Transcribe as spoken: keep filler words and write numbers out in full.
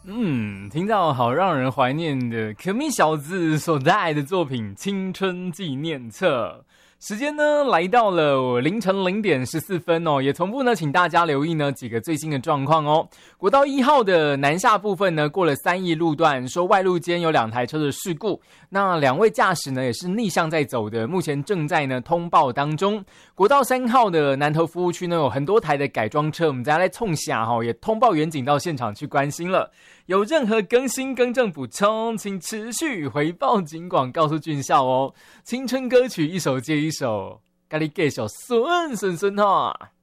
嗯，听到好让人怀念的可米小子所带来的作品《青春纪念册》。时间呢来到了凌晨零点十四分哦，也同步呢，请大家留意呢几个最新的状况哦。国道一号的南下部分呢，过了三义路段，说外路间有两台车的事故，那两位驾驶呢也是逆向在走的，目前正在呢通报当中。国道三号的南投服务区呢，有很多台的改装车，我们再来冲下哈，也通报远警到现场去关心了。有任何更新更正补充，请持续回报警广告诉俊孝哦。青春歌曲一首接一首，咖喱给手顺顺顺哈。